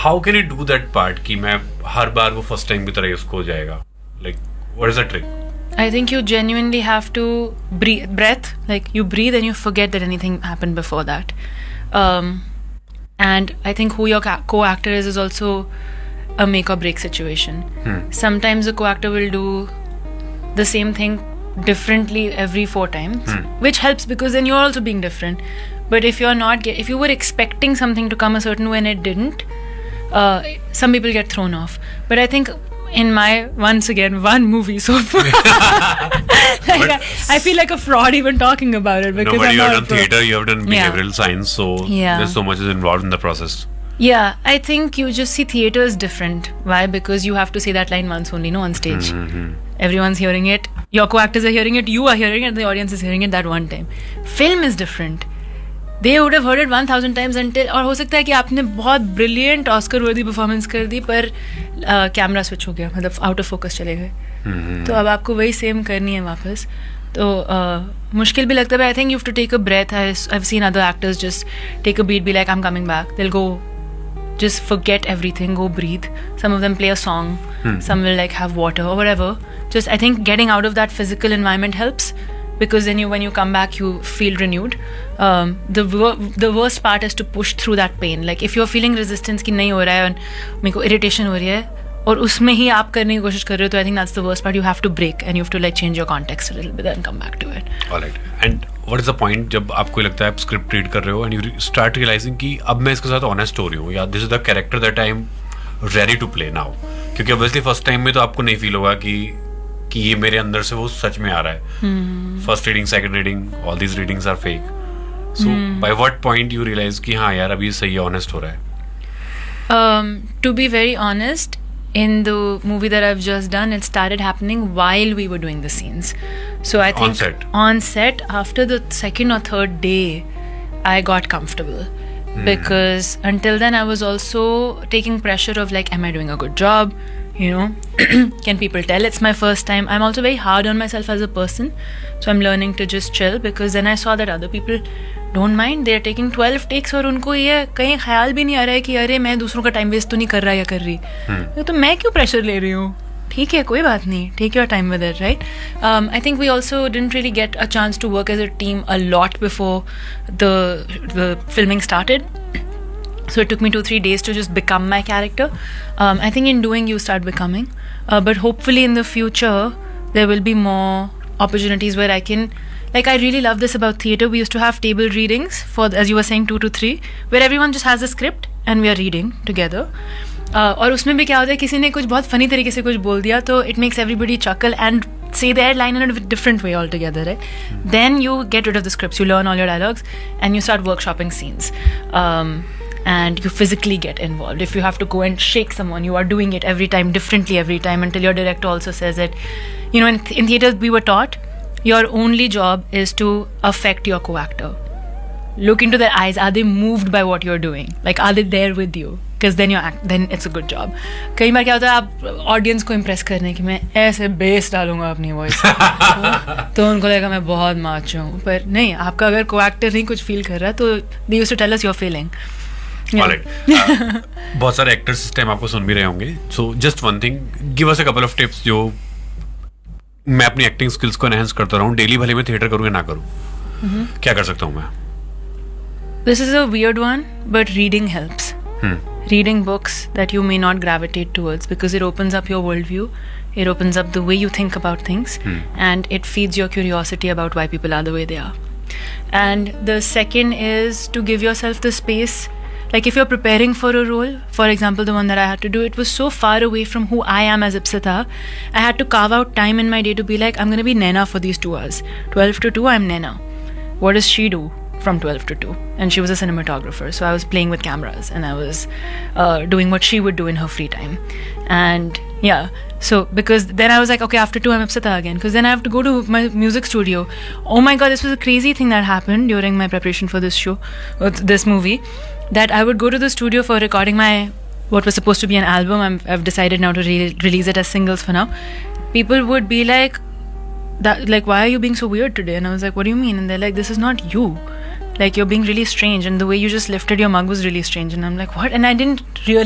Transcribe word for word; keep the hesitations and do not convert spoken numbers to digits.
How can you do that part कि मैं हर बार वो फर्स्ट टाइम की तरह उसको हो जाएगा? Like what is the trick? I think you genuinely have to breathe, breath, like you breathe and you forget that anything happened before that. Um, and I think who your ca- co-actor is is also a make or break situation. Hmm. Sometimes a co-actor will do the same thing differently every four times, Hmm. which helps because then you're also being different. But if you're not, get, if you were expecting something to come a certain way and it didn't, uh, some people get thrown off. But I think in my, once again, one movie so far, like I, I feel like a fraud even talking about it because No, but I'm you have not done a pro. theatre, you have done Yeah. behavioral science, so Yeah. there's so much is involved in the process. Yeah, I think you just see theatre is different. Why? Because you have to say that line once only, no, on stage. Mm-hmm. Everyone's hearing it. Your co-actors are hearing it. You are hearing it. And the audience is hearing it that one time. Film is different. They would have heard it one thousand times until, और हो सकता है कि आपने बहुत brilliant Oscar worthy performance कर दी पर camera switch हो गया, मतलब आउट ऑफ फोकस चले गए. Mm-hmm. तो अब आपको वही सेम करनी है वापस. तो uh, मुश्किल भी लगता है. I think you have to take a breath. I have seen other actors just take a beat, be like I am coming back. They will go just forget everything, go breathe. Some of them play a song, Hmm. some will like have water or whatever. Just I think getting out of that physical environment helps because then you when you come back you feel renewed. Um, the wor- the worst part is to push through that pain. Like if you're feeling resistance कि नहीं हो रहा है और मेरे को irritation हो रही है और उसमें ही आप करने की कोशिश कर रहे हो, तो I think that's the worst part. You have to break and you have to like change your context a little bit and come back to it. Alright. And what is the point जब आपको लगता है आप script read कर रहे हो and you start realizing कि अब मैं इसके साथ ऑनेस्ट हो रही हूँ या this is the character that I am ready to play now? क्योंकि obviously फर्स्ट टाइम में तो आपको नहीं फील होगा कि कि ये मेरे अंदर से वो सच में आ रहा है. First reading, second reading, all these readings are fake. So by what point you realise कि हाँ यार अभी सही है, ऑनेस्ट हो रहा है? Um, to be very honest, in the movie that I've just done, it started happening while we were doing the scenes. So I think On set. on set, after the second or third day, I got comfortable. Because until then I was also taking pressure of like, am I doing a good job? You know, can people tell it's my first time? I'm also very hard on myself as a person. So I'm learning to just chill because then I saw that other people don't mind. They're taking twelve takes और उनको ये कहीं ख्याल भी नहीं आ रहा है कि अरे मैं दूसरों का टाइम वेस्ट तो नहीं कर रहा या कर रही. तो मैं क्यों प्रेशर ले रही हूँ? ठीक है, कोई बात नहीं. Take your time with it, right? Um, I think we also didn't really get a chance to work as a team a lot before the the filming started. So it took me two, three days to just become my character. Um, I think in doing, you start becoming. Uh, but hopefully in the future, there will be more opportunities where I can... Like, I really love this about theatre. We used to have table readings for, as you were saying, two to three, where everyone just has a script and we are reading together. Uh, और उसमें भी क्या होता है, किसी ने कुछ बहुत funny तरीके से कुछ बोल दिया, तो it makes everybody chuckle and say their line in a different way altogether, right? Mm-hmm. Then you get rid of the scripts, you learn all your dialogues, and you start workshopping scenes. Um, and you physically get involved. If you have to go and shake someone, you are doing it every time, differently every time, until your director also says it. You know, in, th- in theatre, we were taught, your only job is to affect your co-actor. Look into their eyes. Are they moved by what you're doing? Like, are they there with you? Because then you're act- then it's a good job. कई बार क्या होता है, आप audience को impress करने की मैं ऐसे बेस डालूंगा अपनी वॉइस तो उनको लगेगा मैं बहुत माचो हूँ, पर नहीं, आपका अगर को-एक्टर नहीं कुछ फील कर रहा है तो they used to tell us your feeling. Alright. uh, बहुत सारे एक्टर्स इस टाइम आपको सुन भी रहे होंगे. So just one thing, give us a couple of tips जो मैं अपनी एक्टिंग स्किल्स को एनहांस करता रहूं, डेली भले मैं थिएटर करूं या ना करूं. mm-hmm. क्या कर सकता हूं मैं? This is a weird one, but reading helps. hmm. Reading books that you may not gravitate towards because it opens up your worldview, it opens up the way you think about things, hmm. and it feeds your curiosity about why people are the way they are. And the second is to give yourself the space. Like if you're preparing for a role, for example, the one that I had to do, it was so far away from who I am as Ipsita. I had to carve out time in my day to be like, I'm going to be Naina for these two hours. twelve to two, I'm Naina. What does she do from twelve to two? And she was a cinematographer. So I was playing with cameras and I was uh, doing what she would do in her free time. And yeah, so because then I was like, okay, after two, I'm Ipsita again. Because then I have to go to my music studio. Oh my God, this was a crazy thing that happened during my preparation for this show, uh, this movie. That I would go to the studio for recording my, what was supposed to be an album. I'm, I've decided now to re- release it as singles for now. People would be like, that, like, why are you being so weird today? And I was like, what do you mean? And they're like, this is not you. Like, you're being really strange. And the way you just lifted your mug was really strange. And I'm like, what? And I didn't really